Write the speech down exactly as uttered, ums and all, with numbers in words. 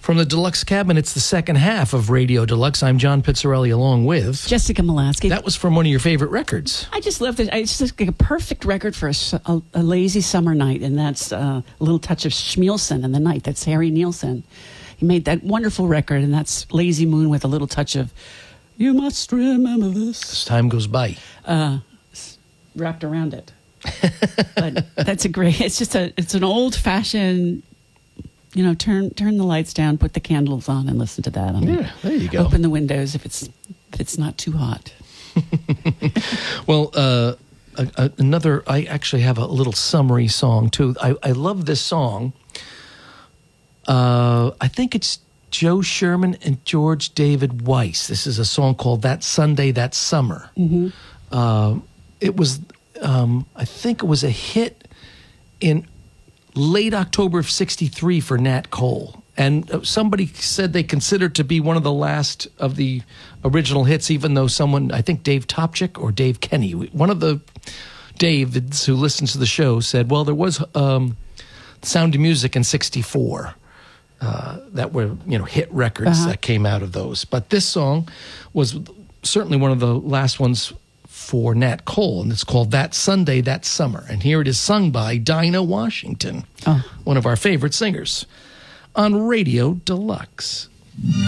From the Deluxe Cabin, it's the second half of Radio Deluxe. I'm John Pizzarelli along with Jessica Molaski. That was from one of your favorite records. I just love this. It's just like a perfect record for a, a, a lazy summer night, and that's uh, a little touch of Schmielsen in the night. That's Harry Nielsen. He made that wonderful record, and that's Lazy Moon with a little touch of You Must Remember This. As time goes by. Uh, wrapped around it. But that's a great, it's just a, it's an old-fashioned, you know, turn turn the lights down, put the candles on, and listen to that. I mean, yeah, there you go. Open the windows if it's if it's not too hot. Well, uh, a, a, another, I actually have a little summary song, too. I, I love this song. Uh, I think it's Joe Sherman and George David Weiss. This is a song called That Sunday, That Summer. Mm-hmm. Uh, it was, um, I think it was a hit in late October of sixty-three for Nat Cole. And somebody said they considered to be one of the last of the original hits, even though someone, I think Dave Topchick or Dave Kenny, one of the Davids who listens to the show said, well, there was um, Sound of Music in sixty-four uh, that were, you know, hit records uh-huh. that came out of those. But this song was certainly one of the last ones for Nat Cole, and it's called That Sunday, That Summer. And here it is sung by Dinah Washington, oh. one of our favorite singers, on Radio Deluxe.